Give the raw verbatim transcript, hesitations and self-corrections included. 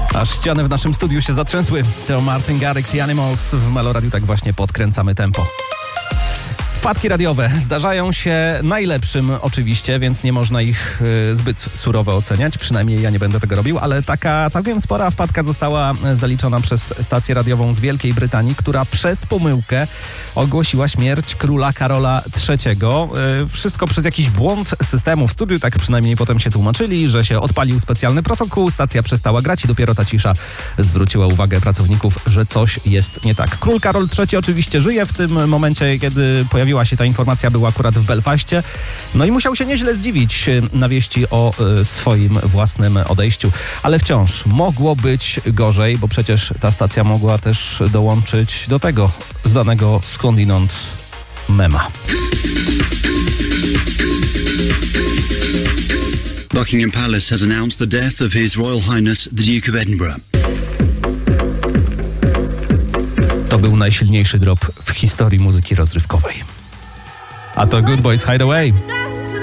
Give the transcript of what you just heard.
Aż ściany w naszym studiu się zatrzęsły. To Martin Garrix i Animals. W Meloradiu tak właśnie podkręcamy tempo. Wpadki radiowe zdarzają się najlepszym oczywiście, więc nie można ich y, zbyt surowo oceniać, przynajmniej ja nie będę tego robił, ale taka całkiem spora wpadka została zaliczona przez stację radiową z Wielkiej Brytanii, która przez pomyłkę ogłosiła śmierć króla Karola trzeciego. Y, wszystko przez jakiś błąd systemu w studiu, tak przynajmniej potem się tłumaczyli, że się odpalił specjalny protokół, stacja przestała grać i dopiero ta cisza zwróciła uwagę pracowników, że coś jest nie tak. Król Karol trzeci oczywiście żyje w tym momencie, kiedy pojawił Pojawiła się ta informacja, był akurat w Belfaście. No i musiał się nieźle zdziwić na wieści o y, swoim własnym odejściu. Ale wciąż mogło być gorzej, bo przecież ta stacja mogła też dołączyć do tego znanego skądinąd mema. Buckingham Palace has announced the death of His Royal Highness the Duke of Edinburgh. To był najsilniejszy drop w historii muzyki rozrywkowej. A to Good Boys Hideaway.